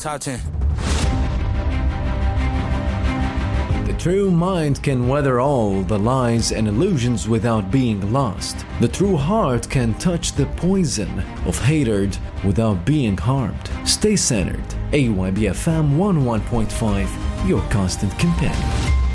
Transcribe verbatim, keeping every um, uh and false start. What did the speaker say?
Top ten. The true mind can weather all the lies and illusions without being lost. The true heart can touch the poison of hatred without being harmed. Stay centered. A Y B F M one oh one point five, your constant companion.